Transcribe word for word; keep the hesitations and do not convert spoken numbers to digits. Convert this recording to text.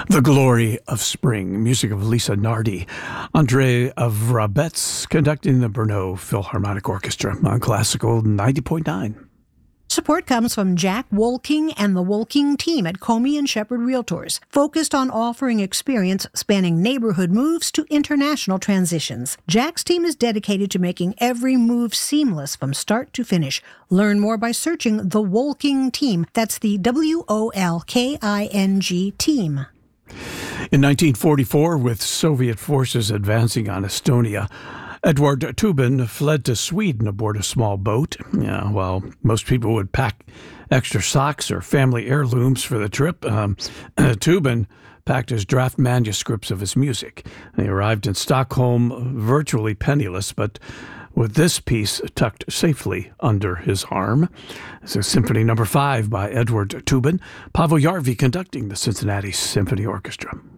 The Glory of Spring, music of Lisa Nardi. Andre Vrabets conducting the Brno Philharmonic Orchestra on Classical ninety point nine. Support comes from Jack Wolking and the Wolking team at Comey and Shepherd Realtors, focused on offering experience spanning neighborhood moves to international transitions. Jack's team is dedicated to making every move seamless from start to finish. Learn more by searching the Wolking team. That's the W O L K I N G team. In nineteen forty-four, with Soviet forces advancing on Estonia, Edward Tubin fled to Sweden aboard a small boat. Yeah, while most people would pack extra socks or family heirlooms for the trip, um, Tubin packed his draft manuscripts of his music. He arrived in Stockholm virtually penniless, but with this piece tucked safely under his arm. This is Symphony Number Five by Edward Tubin. Pavel Järvi conducting the Cincinnati Symphony Orchestra.